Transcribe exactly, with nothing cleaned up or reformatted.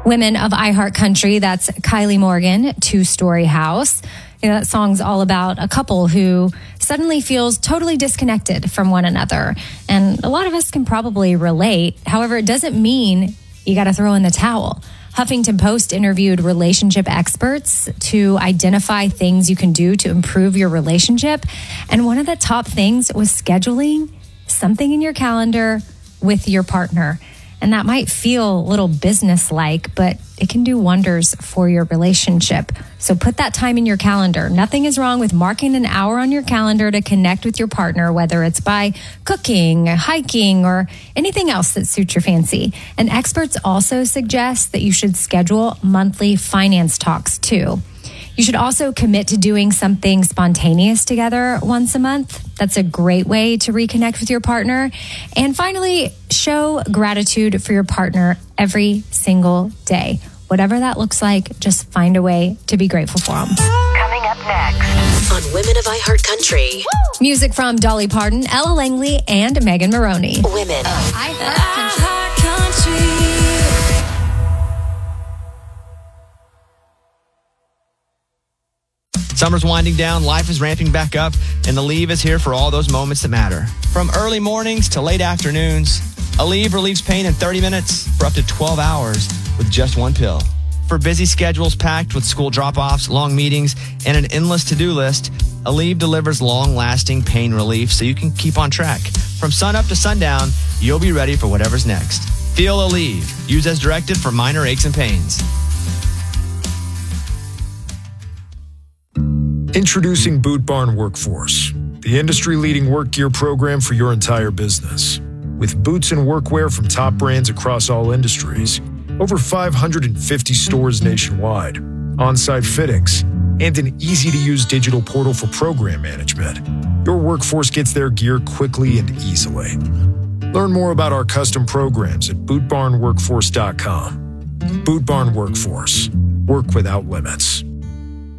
Women of iHeartCountry, that's Kylie Morgan, Two-Story House. You know, that song's all about a couple who suddenly feels totally disconnected from one another. And a lot of us can probably relate. However, it doesn't mean you got to throw in the towel. Huffington Post interviewed relationship experts to identify things you can do to improve your relationship. And one of the top things was scheduling something in your calendar with your partner. And that might feel a little business-like, but it can do wonders for your relationship. So put that time in your calendar. Nothing is wrong with marking an hour on your calendar to connect with your partner, whether it's by cooking, hiking, or anything else that suits your fancy. And experts also suggest that you should schedule monthly finance talks too. You should also commit to doing something spontaneous together once a month. That's a great way to reconnect with your partner. And finally, show gratitude for your partner every single day. Whatever that looks like, just find a way to be grateful for them. Coming up next on Women of iHeartCountry. Music from Dolly Parton, Ella Langley, and Megan Maroney. Women of iHeartCountry. Summer's winding down, life is ramping back up, and Aleve is here for all those moments that matter. From early mornings to late afternoons, Aleve relieves pain in thirty minutes for up to twelve hours with just one pill. For busy schedules packed with school drop-offs, long meetings, and an endless to-do list, Aleve delivers long-lasting pain relief so you can keep on track. From sun up to sundown, you'll be ready for whatever's next. Feel Aleve. Use as directed for minor aches and pains. Introducing Boot Barn Workforce, the industry-leading work gear program for your entire business. With boots and workwear from top brands across all industries, over five hundred fifty stores nationwide, on-site fittings, and an easy-to-use digital portal for program management, your workforce gets their gear quickly and easily. Learn more about our custom programs at boot barn workforce dot com. Boot Barn Workforce. Work without limits.